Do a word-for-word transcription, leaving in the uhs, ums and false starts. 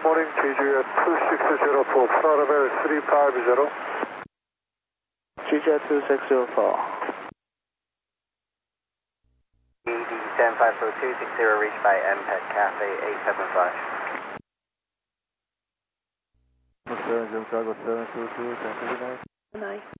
morning, T G at two six zero four, Florida three five zero. T G at two six zero four. E D seven five four two six zero reached by M P E T Cafe eight seven five. seven zero cargo seven two two, ten thirty-nine. Nice.